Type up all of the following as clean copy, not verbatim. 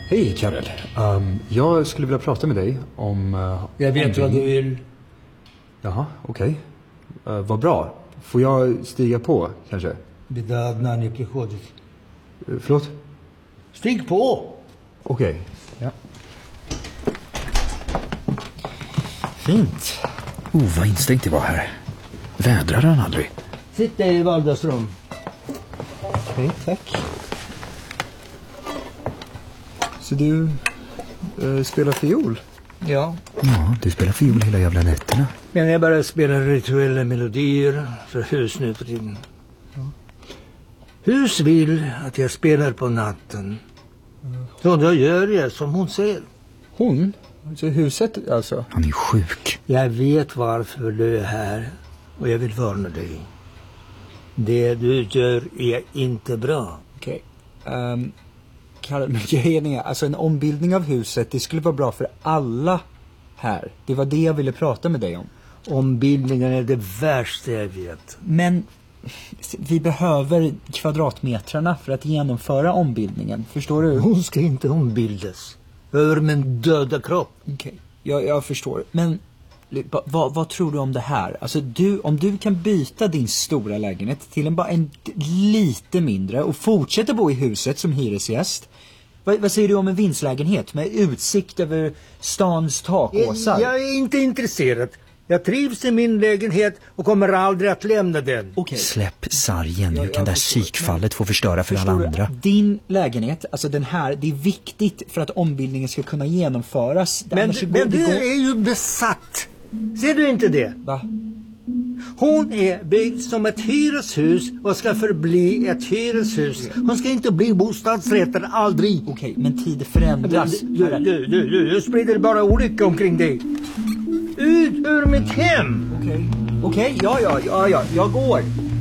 Hej Karel. Jag skulle vilja prata med dig om... jag vet vad du vill. Jaha, okej. Vad bra. Får jag stiga på, kanske? بدأ أدنى приходит. Förlåt? Stig på! Okej. Ja. Fint. Vad instängt det var här. Vädrar han aldrig? Sitta i vardagsrum. Okej, tack. Så du spelar fiol? Ja. Ja, du spelar fiol hela jävla nätterna. Men jag bara spelar rituella melodier för hus nu för tiden. Ja. Hus vill att jag spelar på natten. Så då gör jag som hon säger. Hon? Alltså huset alltså? Han är sjuk. Jag vet varför du är här. Och jag vill varna dig. Det du gör är inte bra. Okej. Karel, men grejen är, alltså en ombildning av huset, det skulle vara bra för alla här. Det var det jag ville prata med dig om. Ombildningen är det värsta jag vet. Men vi behöver kvadratmetrarna för att genomföra ombildningen. Förstår du? Hon ska inte ombildas. Över min döda kropp. Okej, jag förstår. Men vad tror du om det här? Alltså om du kan byta din stora lägenhet till bara en lite mindre och fortsätta bo i huset som hyresgäst. Vad säger du om en vindslägenhet med utsikt över stans takåsar? Jag är inte intresserad. Jag trivs i min lägenhet och kommer aldrig att lämna den. Okay. Släpp sargen. Hur kan det här psykfallet få förstöra för alla andra? Din lägenhet, alltså den här, det är viktigt för att ombildningen ska kunna genomföras. Men du är ju besatt. Ser du inte det? Va? Hon är byggd som ett hyreshus och ska förbli ett hyreshus. Hon ska inte bli bostadsrätter, aldrig. Okej, men tider förändras. Du sprider bara olycka omkring dig. Ut ur mitt hem! Okej, ja, jag går.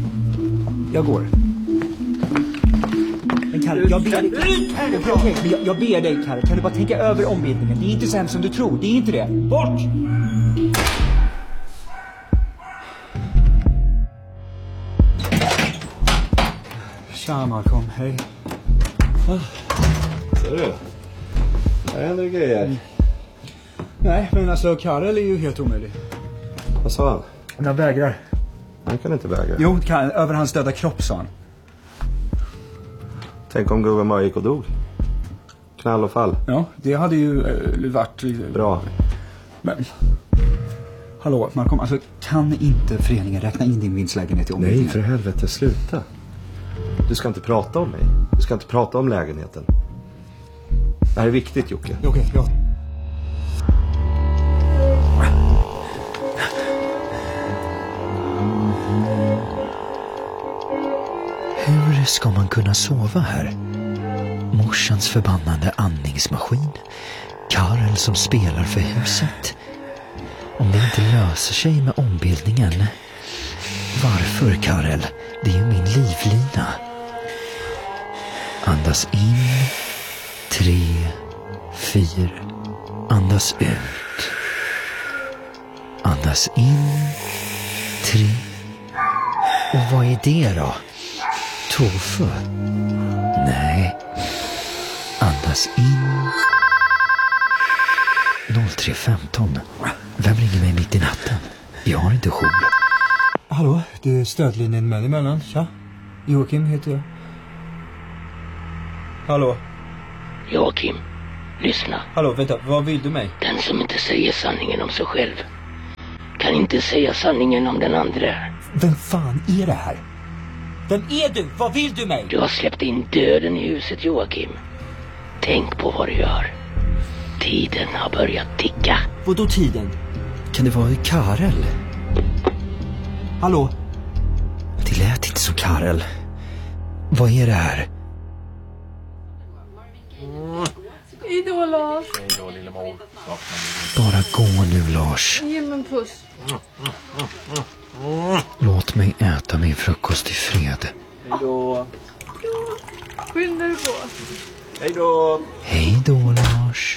Men Kalle, jag ber dig. Okej, jag ber dig, Kalle. Kan du bara tänka över ombildningen? Det är inte så hemskt som du tror, det är inte det. Bort! Tja Malcolm, hej. Ser du? Här händer grejer. Nej, men alltså Karel är ju helt omöjlig. Vad sa han? Han vägrar. Han kan inte vägra. Jo, över hans döda kropp, sa han. Tänk om gubben bara gick och dog. Knall och fall. Ja, det hade ju varit... Bra. Men... Hallå, Malcolm, alltså kan inte föreningen räkna in din vinstlägenhet i ombildningen? Nej, för helvete, sluta. Du ska inte prata om mig. Du ska inte prata om lägenheten. Det här är viktigt, Jocke. Okej, ja. Hur ska man kunna sova här? Morsans förbannande andningsmaskin. Karel som spelar för huset. Om det inte löser sig med ombildningen. Varför, Karel? Det är ju min livlina. Andas in. 3, 4. Andas ut. Andas in. 3. Och vad är det då? Tofu? Nej. Andas in. 03:15. Vem ringer mig mitt i natten? Jag har inte jour. Hallå, det är stödlinjen med emellan. Tja. Joakim heter jag. Hallå. Joakim, lyssna. Hallå, vänta, vad vill du mig? Den som inte säger sanningen om sig själv kan inte säga sanningen om den andra. Vem fan är det här? Vem är du? Vad vill du mig? Du har släppt in döden i huset, Joakim. Tänk på vad du gör. Tiden har börjat ticka. Vadå tiden? Kan det vara Karel? Hallå? Det lät inte som Karel. Vad är det här? Hej då, Lars. Hej då, lillemor. Bara gå nu, Lars. Ge mig en puss. Låt mig äta min frukost i fred. Hej då. Skynda dig på. Hej då. Hej då, Lars.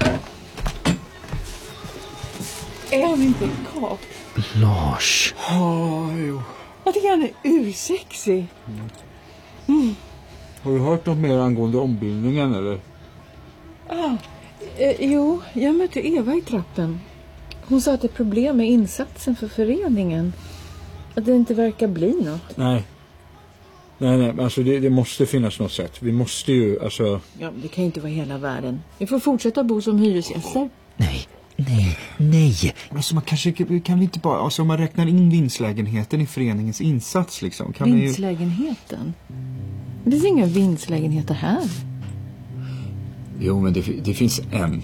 Är han inte en kap? Lars. Jo. Jag tycker han är ursexig. Har du hört något mer angående ombildningen eller? Jo, jag mötte Eva i trappen. Hon sa att det är problem med insatsen för föreningen. Att det inte verkar bli något. Nej, alltså det måste finnas något sätt. Vi måste ju, alltså... Ja, det kan ju inte vara hela världen. Vi får fortsätta bo som hyresgäster. Nej. Alltså man kanske, kan vi inte bara, alltså om man räknar in vinstlägenheten i föreningens insats liksom. Kan Vinstlägenheten? Det finns inga vinstlägenheter här. Jo, men det finns en.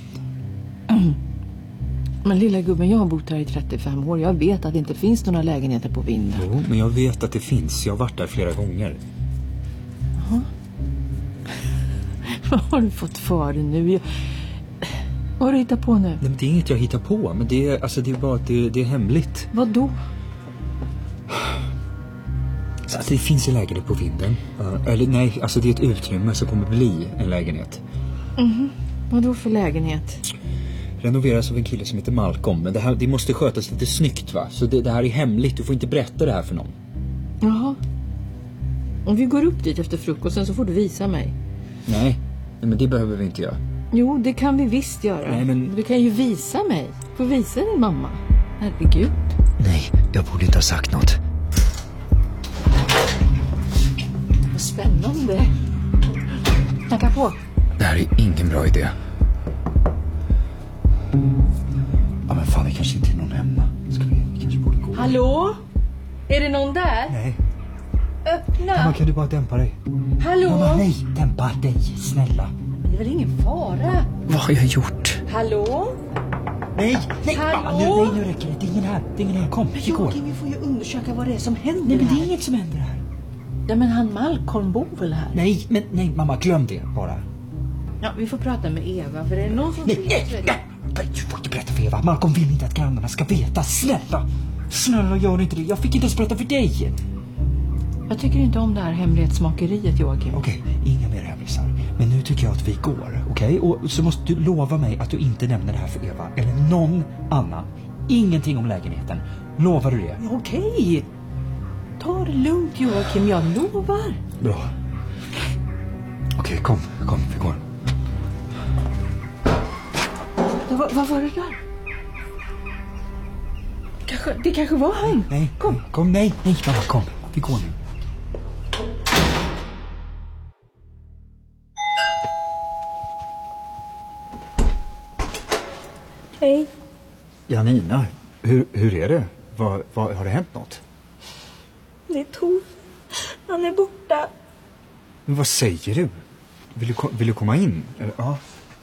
Men lilla gubben, jag har bott här i 35 år. Jag vet att det inte finns några lägenheter på vinden. Jo, men jag vet att det finns. Jag har varit där flera gånger. Jaha. Vad har du fått för dig nu? Vad har du hittat på nu? Nej, men det är inget jag hittar på. Men det är bara att det är hemligt. Vad då? Så alltså, det finns en lägenhet på vinden. Eller nej, alltså det är ett utrymme som kommer bli en lägenhet. Vad då för lägenhet? Renoveras av en kille som heter Malcolm. Men det måste skötas lite snyggt, va? Så det här är hemligt. Du får inte berätta det här för någon. Jaha. Om vi går upp dit efter frukosten så får du visa mig. Nej, men det behöver vi inte göra. Jo, det kan vi visst göra. Nej, men... Du kan ju visa mig. Får visa din mamma. Herregud. Nej, jag borde inte ha sagt något. Vad spännande. Tacka på. Det här är ingen bra idé. Ja, men fan, det kanske inte är någon hemma. Vi kanske borde gå. Hallå? Är det någon där? Nej. Öppna. Mamma, kan du bara dämpa dig? Hallå? Mamma, nej, dämpa dig, snälla. Det är väl ingen fara? Vad har jag gjort? Hallå? Nej, Hallå? mamma, nu räcker det. Det är ingen här. Kom, vi går. Joakim, vi får ju undersöka vad det är som händer. Nej, men det är här. inget som händer här. Ja, men han Malcolm bor väl här? Nej, mamma, glöm det bara. Ja, vi får prata med Eva, för det är någon som... Nej, du får inte berätta för Eva. Malcolm vill inte att grannarna ska veta. Snälla, gör inte det. Jag fick inte ens berätta för dig. Jag tycker inte om det här hemlighetsmakeriet, Joakim. Okej, inga mer hemlisar. Men nu tycker jag att vi går, okej? Och så måste du lova mig att du inte nämner det här för Eva eller någon annan. Ingenting om lägenheten. Lovar du det? Okej. Ta det lugnt, Joakim. Jag lovar. Bra. Okej, kom, vi går. Vad var det där? Det kanske var han. Nej, mamma, kom. Vi går nu. Hej. Janina, hur är det? Har det hänt något? Det är Tove. Han är borta. Men vad säger du? Vill du komma in? Ja.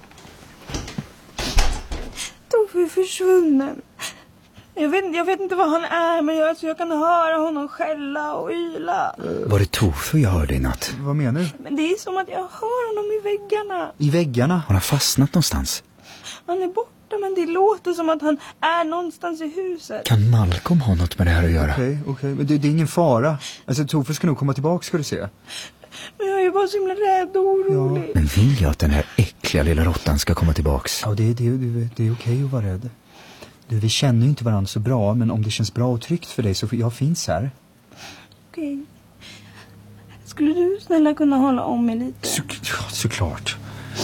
Tove är försvunnen. Jag vet inte vad han är, men jag kan höra honom skälla och yla. Var det Tofu jag hörde i natt? Vad menar du? Men det är som att jag hör honom i väggarna. I väggarna? Har han fastnat någonstans? Han är borta, men det låter som att han är någonstans i huset. Kan Malcolm ha något med det här att göra? Okej, men det är ingen fara. Alltså, Tofu ska nog komma tillbaka, ska du se. Men jag är bara så himla rädd och orolig. Men vill jag att den här äckliga lilla råttan ska komma tillbaks? Ja, det är okej att vara rädd. Vi känner ju inte varandra så bra, men om det känns bra och tryggt för dig så jag finns här. Okej. Skulle du snälla kunna hålla om mig lite? Såklart.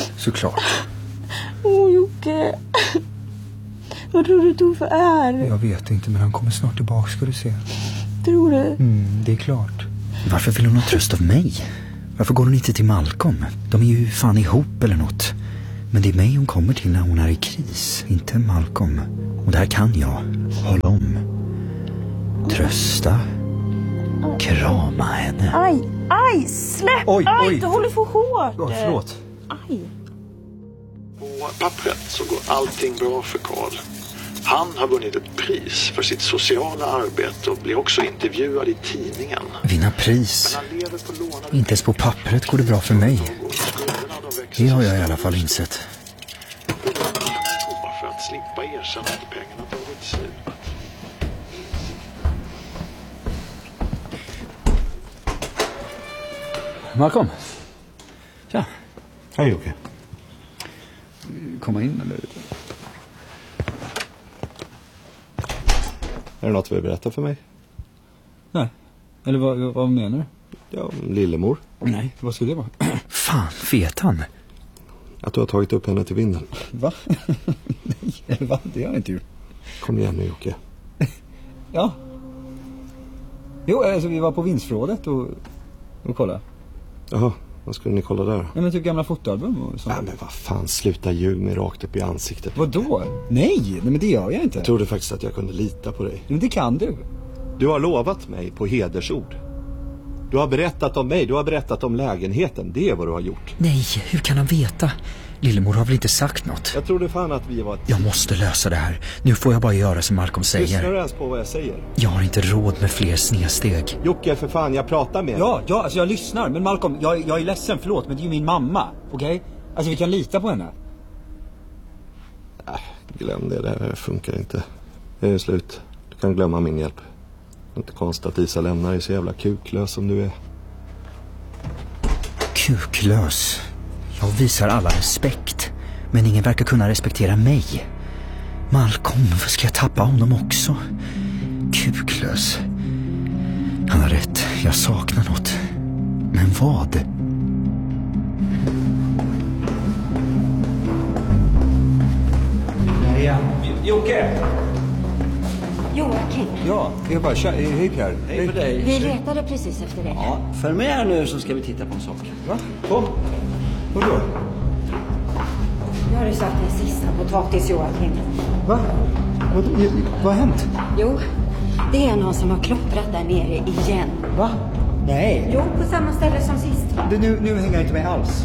Jocke. Vad tror du Tove är? Jag vet inte, men han kommer snart tillbaka, ska du se. Tror du? Det är klart. Varför vill hon ha tröst av mig? Varför går hon inte till Malcolm? De är ju fan ihop eller något. Men det är mig hon kommer till när hon är i kris, inte Malcolm. Och där kan jag hålla om. Trösta. Krama henne. Aj, släpp! Oj. Du håller för hårt. Förlåt. Aj. På pappret så går allting bra för Karl. Han har vunnit ett pris för sitt sociala arbete och blir också intervjuad i tidningen. Vinna pris. Men han lever på lånade Inte ens på pappret går det bra för mig. Det har jag i alla fall insett. För att slippa erkänna att pengarna tagit slut. Malcolm. Tja. Hej, Jocke. Komma in, eller? Är det något du vill berätta för mig? Nej. Eller vad menar du? Ja, lillemor. Nej, vad skulle det vara? Fan, vet han? Att du har tagit upp henne till vinden. Va? Nej, va? Det har jag inte gjort. Kom igen nu, Jocke. Ja. Jo, alltså vi var på vindsförrådet och kolla. Jaha, vad skulle ni kolla där? Ja, men typ gamla fotoalbum och sånt. Nej, men vad fan, sluta ljug mig rakt upp i ansiktet. Vadå? Nej, men det gör jag inte. Jag trodde faktiskt att jag kunde lita på dig. Men det kan du. Du har lovat mig på hedersord. Du har berättat om mig, du har berättat om lägenheten. Det är vad du har gjort. Nej, hur kan han veta? Lillemor har väl inte sagt något? Jag trodde fan att vi var ett... Jag måste lösa det här. Nu får jag bara göra som Malcolm säger. Lyssnar du ens på vad jag säger? Jag har inte råd med fler snedsteg. Jocke, för fan, jag pratar med dig. Ja, alltså jag lyssnar. Men Malcolm, jag är ledsen, förlåt. Men det är ju min mamma, okej? Alltså vi kan lita på henne. Glöm det, det här funkar inte. Det är slut. Du kan glömma min hjälp. Det är inte konstigt att Isa lämnar dig så jävla kuklös som du är. Kuklös. Jag visar alla respekt. Men ingen verkar kunna respektera mig. Malcolm, vad ska jag tappa honom också? Kuklös. Han har rätt, jag saknar något. Men vad? Jocke! Joakim, Ja, jag bara, hej Pierre. Hej för dig. vi letade precis efter det. Ja, följ med här nu så ska vi titta på en sak. Va? Kom. Vadå? Nu har du satt en sista potatis, Joakim. Va? Vad har hänt? Jo, det är någon som har klottrat där nere igen. Va? Nej. Jo, på samma ställe som sist. Nu hänger jag inte med alls.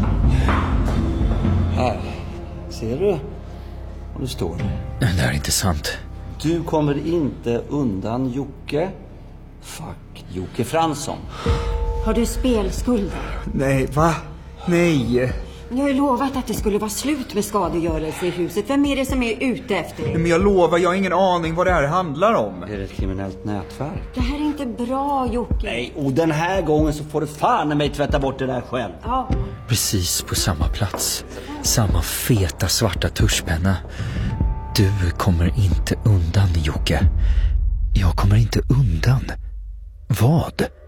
Här. Ser du vad det står? Det här är inte sant. Du kommer inte undan Jocke. Fuck Jocke Fransson. Har du spelskulder? Nej, va? Nej. Jag har ju lovat att det skulle vara slut med skadegörelse i huset. Vem är det som är ute efter dig? Men jag lovar, jag har ingen aning vad det här handlar om. Är det ett kriminellt nätverk? Det här är inte bra, Jocke. Nej, och den här gången så får du fan i mig tvätta bort det där själv. Ja. Precis på samma plats. Samma feta svarta tuschpenna. Du kommer inte undan, Jocke. Jag kommer inte undan. Vad?